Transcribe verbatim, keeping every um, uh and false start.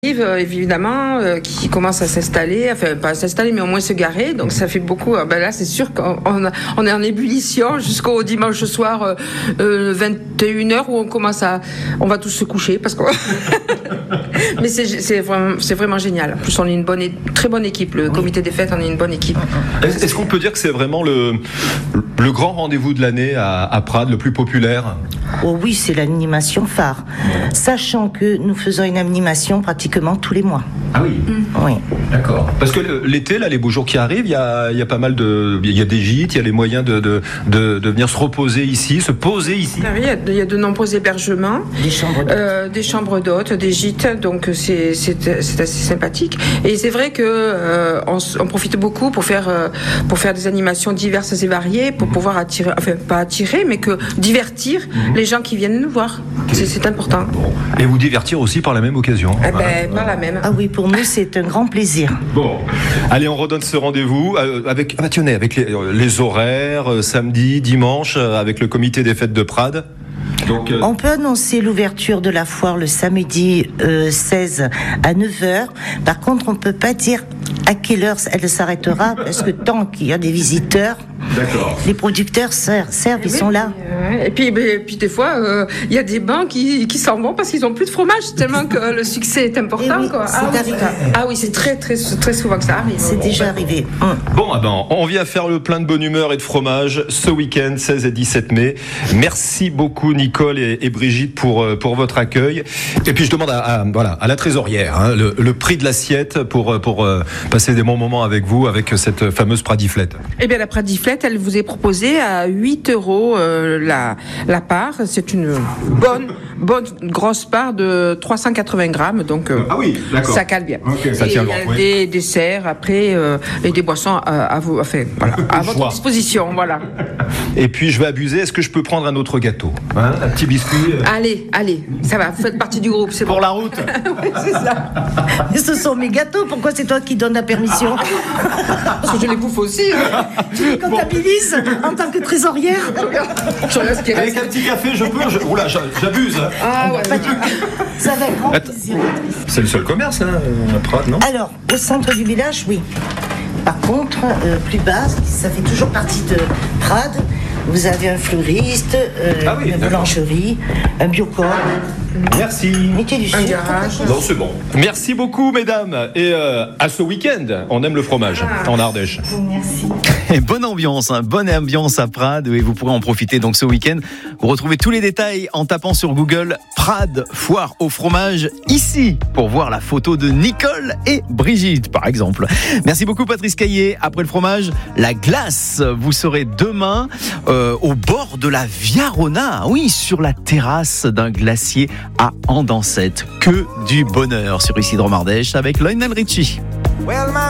Évidemment, euh, qui commence à s'installer, enfin pas à s'installer, mais au moins se garer. Donc ça fait beaucoup. Ben là, c'est sûr qu'on on est en ébullition jusqu'au dimanche soir, euh, euh, vingt et une heures, où on commence à, on va tous se coucher parce que. Mais c'est, c'est vraiment, c'est vraiment génial. En plus, on est une bonne, très bonne équipe. Le comité des fêtes, on est une bonne équipe. Est-ce, est-ce qu'on peut dire que c'est vraiment le, le grand rendez-vous de l'année à, à Prades, le plus populaire? Oh oui, c'est l'animation phare. Sachant que nous faisons une animation pratiquement tous les mois. Ah oui. Mmh. Oui. D'accord. Parce que l'été, là, les beaux jours qui arrivent, il y a, il y a pas mal de, il y a des gîtes, il y a les moyens de, de, de, de venir se reposer ici, se poser ici. Ah oui, il y a de, il y a de nombreux hébergements, des chambres d'hôtes, euh, des chambres d'hôtes, des gîtes. Donc c'est, c'est, c'est assez sympathique. Et c'est vrai que euh, on, on profite beaucoup pour faire, euh, pour faire des animations diverses et variées, pour mmh. pouvoir attirer, enfin pas attirer, mais que divertir mmh. les gens qui viennent nous voir. Okay. C'est, c'est important. Bon. Et vous divertir aussi par la même occasion. Eh ben, par la même. Ah oui, pour nous c'est un grand plaisir. Bon, allez, on redonne ce rendez-vous euh, avec, ah bah, tenez, avec les, les horaires, euh, samedi, dimanche, euh, avec le comité des fêtes de Prades. Donc, euh... on peut annoncer l'ouverture de la foire le samedi euh, seize à neuf heures. Par contre, on ne peut pas dire à quelle heure elle s'arrêtera, parce que tant qu'il y a des visiteurs, d'accord. les producteurs servent, servent ils oui, sont là. Euh, et, puis, et puis des fois, il euh, y a des bancs qui, qui s'en vont parce qu'ils n'ont plus de fromage, tellement que le succès est important. Oui, quoi. c'est ah, oui, ah oui, c'est très, très, très souvent que ça arrive. C'est bon, déjà arrivé. Hum. Bon, ah ben, on vient faire le plein de bonne humeur et de fromage ce week-end, seize et dix-sept mai. Merci beaucoup, Nicole et, et Brigitte, pour, pour votre accueil. Et puis, je demande à, à, voilà, à la trésorière hein, le, le prix de l'assiette pour, pour euh, passer des bons moments avec vous, avec cette fameuse pradiflette. Eh bien, la pradiflette, elle vous est proposée à huit euros euh, la, la part. C'est une bonne, bonne grosse part de trois cent quatre-vingts grammes. Donc, euh, ah oui, d'accord. Ça cale bien. Okay, ça et tient il y a loin, des oui. desserts après euh, et des boissons à, à, vous, enfin, voilà, à votre disposition. Voilà. Et puis, je vais abuser. Est-ce que je peux prendre un autre gâteau hein, un petit biscuit euh... Allez, allez, ça va. Vous faites partie du groupe. C'est pour bon. La route. Oui, c'est ça. Mais ce sont mes gâteaux. Pourquoi c'est toi qui donnes la permission? Parce que je les bouffe aussi. Hein. Tu les comptabilises bon. En tant que trésorière. Je reste qui Avec reste. un petit café, je peux. Je... Oula, j'abuse. Ah ouais. Pas du... Ça va être grand plaisir. C'est le seul commerce, hein, à Prades, non? Alors, au centre du village, oui. Par contre, euh, plus bas, ça fait toujours partie de Prades. Vous avez un fleuriste, euh, ah oui, une d'accord. boulangerie, un biocorp. Merci. Mettez du sucre. Non, c'est bon. Merci beaucoup, mesdames. Et euh, à ce week-end. On aime le fromage ah. en Ardèche. Merci. Et bonne ambiance, hein, bonne ambiance à Prades. Et vous pourrez en profiter donc ce week-end. Vous retrouvez tous les détails en tapant sur Google Prades foire au fromage ici pour voir la photo de Nicole et Brigitte, par exemple. Merci beaucoup, Patrice Caillé. Après le fromage, la glace. Vous serez demain euh, au bord de la Viarona. Oui, sur la terrasse d'un glacier à Andancette. Que du bonheur sur Isidre Mardèche avec Lionel Richie.